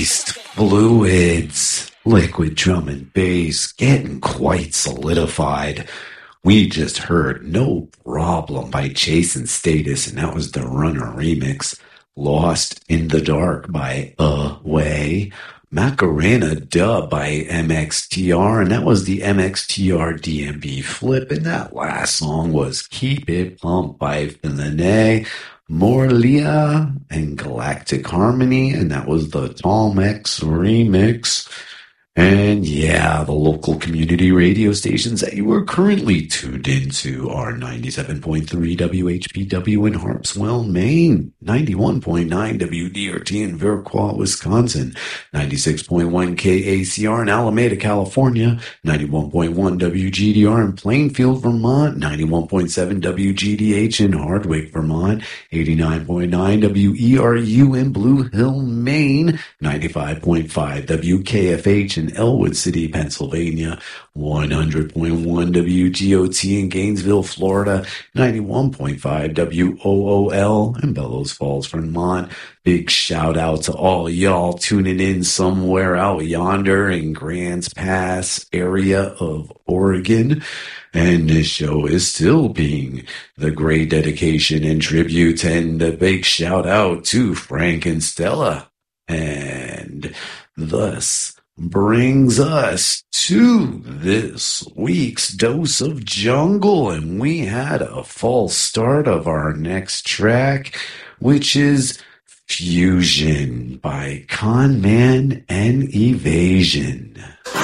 Moist Fluids, liquid drum and bass, getting quite solidified. We just heard No Problem by Jason Status, and that was the Runner remix. Lost in the Dark by Away. Macarena Dub by MXTR, and that was the MXTR DMB flip. And that last song was Keep It Pumped by Finlay, Morlia, and Galactic Harmony, and that was the Tom X remix. And yeah, the local community radio stations that you are currently tuned into are 97.3 WHPW in Harpswell, Maine, 91.9 WDRT in Viroqua, Wisconsin, 96.1 KACR in Alameda, California, 91.1 WGDR in Plainfield, Vermont, 91.7 WGDH in Hardwick, Vermont, 89.9 WERU in Blue Hill, Maine, 95.5 WKFH in Elwood City, Pennsylvania, 100.1 WGOT in Gainesville, Florida, 91.5 WOOL in Bellows Falls, Vermont. Big shout out to all y'all tuning in somewhere out yonder in Grants Pass area of Oregon. And this show is still being the great dedication and tribute, and a big shout out to Frank and Stella. And thus brings us to this week's Dose of Jungle, and we had a false start of our next track, which is Fusion by Conman and Evasion.